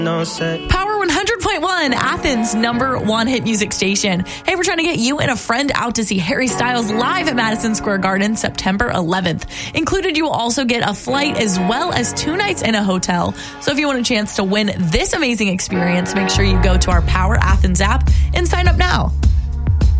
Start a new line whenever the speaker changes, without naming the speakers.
No set.
Power 100.1, Athens' #1 hit music station. Hey, we're trying to get you and a friend out to see Harry Styles live at Madison Square Garden September 11th. Included, you will also get a flight as well as 2 nights in a hotel. So if you want a chance to win this amazing experience, make sure you go to our Power Athens app and sign up now.